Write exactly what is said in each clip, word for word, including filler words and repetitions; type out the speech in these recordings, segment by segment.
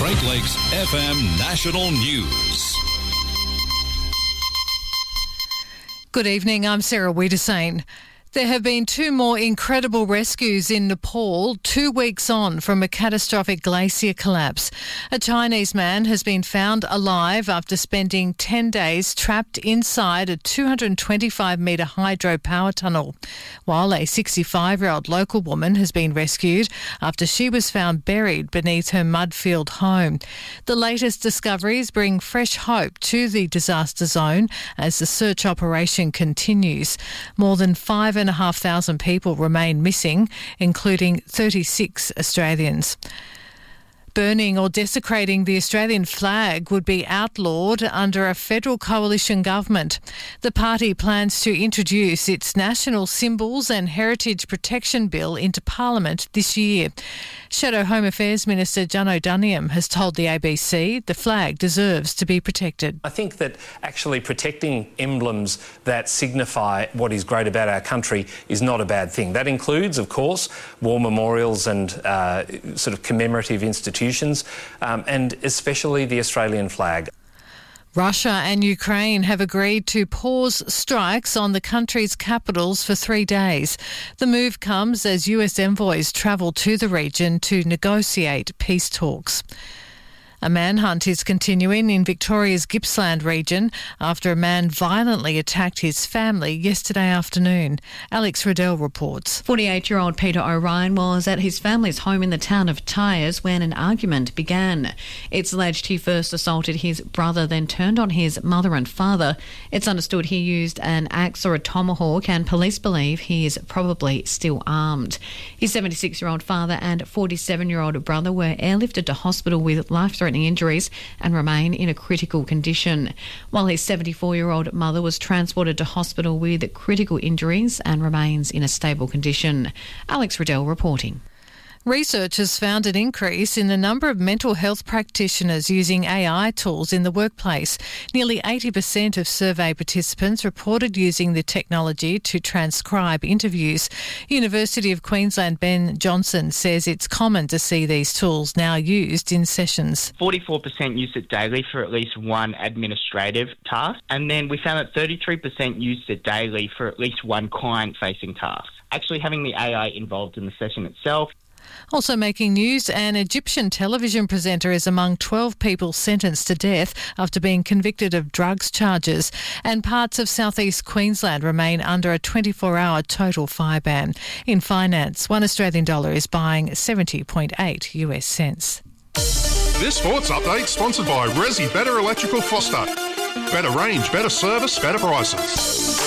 Great Lakes F M National News. Good evening, I'm Sarah Wiedersane. There have been two more incredible rescues in Nepal, two weeks on from a catastrophic glacier collapse. A Chinese man has been found alive after spending ten days trapped inside a two hundred twenty-five metre hydropower tunnel, while a sixty-five-year-old local woman has been rescued after she was found buried beneath her mud-filled home. The latest discoveries bring fresh hope to the disaster zone as the search operation continues. More than five and a half thousand people remain missing, including thirty-six Australians. Burning or desecrating the Australian flag would be outlawed under a federal coalition government. The party plans to introduce its national symbols and heritage protection bill into Parliament this year. Shadow Home Affairs Minister John O'Doniam has told the A B C the flag deserves to be protected. I think that actually protecting emblems that signify what is great about our country is not a bad thing. That includes, of course, war memorials and uh, sort of commemorative institutions, um, and especially the Australian flag. Russia and Ukraine have agreed to pause strikes on the country's capitals for three days. The move comes as U S envoys travel to the region to negotiate peace talks. A manhunt is continuing in Victoria's Gippsland region after a man violently attacked his family yesterday afternoon. Alex Riddell reports. forty-eight-year-old Peter O'Ryan was at his family's home in the town of Tyres when an argument began. It's alleged he first assaulted his brother, then turned on his mother and father. It's understood he used an axe or a tomahawk, and police believe he is probably still armed. His seventy-six-year-old father and forty-seven-year-old brother were airlifted to hospital with life-threatening injuries and remain in a critical condition, while his seventy-four-year-old mother was transported to hospital with critical injuries and remains in a stable condition. Alex Riddell reporting. Research has found an increase in the number of mental health practitioners using A I tools in the workplace. Nearly eighty percent of survey participants reported using the technology to transcribe interviews. University of Queensland Ben Johnson says it's common to see these tools now used in sessions. forty-four percent use it daily for at least one administrative task, and then we found that thirty-three percent used it daily for at least one client-facing task. Actually having the A I involved in the session itself. Also making news, an Egyptian television presenter is among twelve people sentenced to death after being convicted of drugs charges, and parts of southeast Queensland remain under a twenty-four hour total fire ban. In finance, one Australian dollar is buying seventy point eight US cents. This sports update sponsored by Resi Better Electrical Foster. Better range, better service, better prices.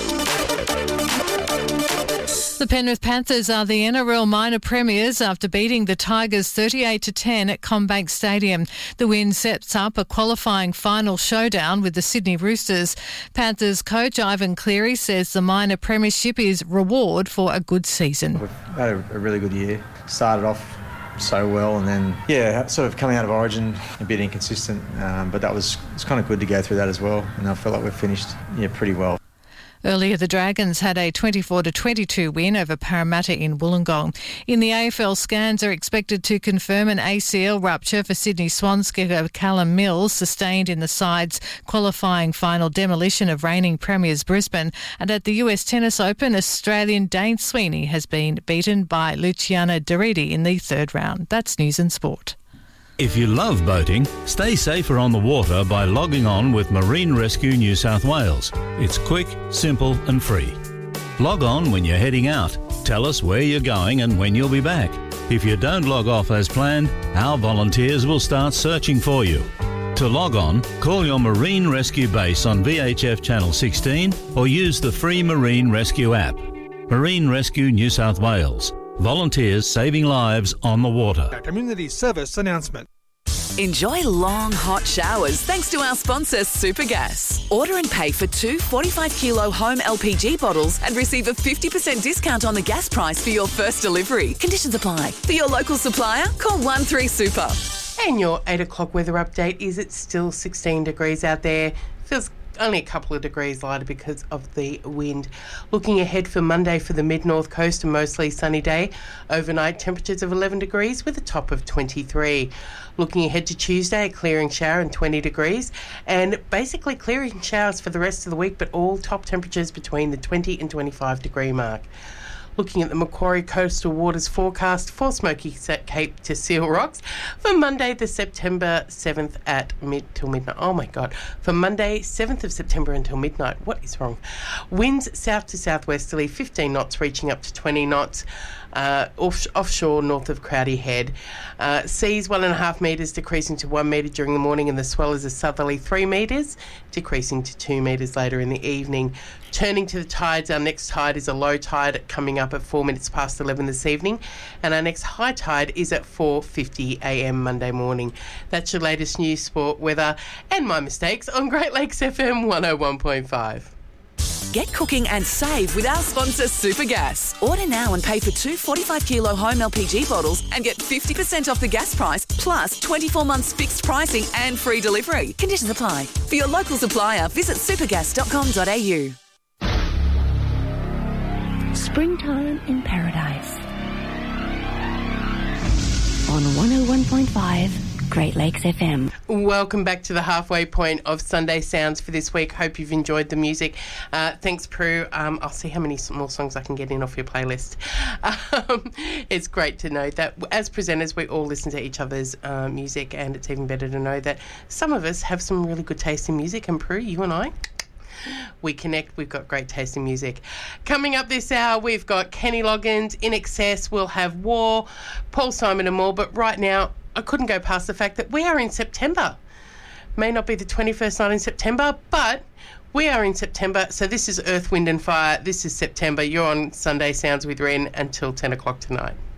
The Penrith Panthers are the N R L minor premiers after beating the Tigers thirty-eight to ten at CommBank Stadium. The win sets up a qualifying final showdown with the Sydney Roosters. Panthers coach Ivan Cleary says the minor premiership is reward for a good season. We've had a, a really good year. Started off so well, and then yeah, sort of coming out of Origin a bit inconsistent, um, but that was it's kind of good to go through that as well. And I feel like we've finished yeah pretty well. Earlier, the Dragons had a twenty-four to twenty-two win over Parramatta in Wollongong. In the A F L, scans are expected to confirm an A C L rupture for Sydney Swans skipper Callum Mills, sustained in the side's qualifying final demolition of reigning premiers Brisbane. And at the U S Tennis Open, Australian Dane Sweeney has been beaten by Luciano Derridi in the third round. That's News and Sport. If you love boating, stay safer on the water by logging on with Marine Rescue New South Wales. It's quick, simple and free. Log on when you're heading out. Tell us where you're going and when you'll be back. If you don't log off as planned, our volunteers will start searching for you. To log on, call your Marine Rescue base on V H F Channel sixteen or use the free Marine Rescue app. Marine Rescue New South Wales. Volunteers saving lives on the water. A community service announcement. Enjoy long, hot showers thanks to our sponsor, Supergas. Order and pay for two forty-five kilo home L P G bottles and receive a fifty percent discount on the gas price for your first delivery. Conditions apply. For your local supplier, call one three super. And your eight o'clock weather update is it's still sixteen degrees out there. Feels only a couple of degrees lighter because of the wind. Looking ahead for Monday for the mid-north coast, a mostly sunny day. Overnight temperatures of eleven degrees with a top of twenty-three. Looking ahead to Tuesday, a clearing shower and twenty degrees, and basically clearing showers for the rest of the week, but all top temperatures between the twenty and twenty-five degree mark. Looking at the Macquarie Coastal Waters forecast for Smoky Cape to Seal Rocks for Monday, the September seventh at mid till midnight. Oh my God. For Monday, seventh of September until midnight. What is wrong? Winds south to southwesterly, fifteen knots, reaching up to twenty knots. Uh, off, offshore north of Crowdy Head. Uh, seas one and a half metres, decreasing to one metre during the morning, and the swell is a southerly three metres, decreasing to two metres later in the evening. Turning to the tides, our next tide is a low tide coming up at four minutes past eleven this evening, and our next high tide is at four fifty a m Monday morning. That's your latest news, sport, weather, and my mistakes on Great Lakes F M one oh one point five. Get cooking and save with our sponsor Supergas. Order now and pay for two forty-five kilo home L P G bottles and get fifty percent off the gas price, plus twenty-four months fixed pricing and free delivery. Conditions apply. For your local supplier, visit supergas dot com dot a u. Springtime in Paradise. On one oh one point five Great Lakes F M. Welcome back to the halfway point of Sunday Sounds for this week. Hope you've enjoyed the music. Uh, thanks, Prue. Um, I'll see how many more songs I can get in off your playlist. Um, it's great to know that as presenters, we all listen to each other's uh, music, and it's even better to know that some of us have some really good taste in music. And Prue, you and I, we connect. We've got great taste in music. Coming up this hour, we've got Kenny Loggins, In Excess. We'll have War, Paul Simon and more. But right now, I couldn't go past the fact that we are in September. May not be the twenty-first night in September, but we are in September. So this is Earth, Wind and Fire. This is September. You're on Sunday Sounds with Ren until ten o'clock tonight.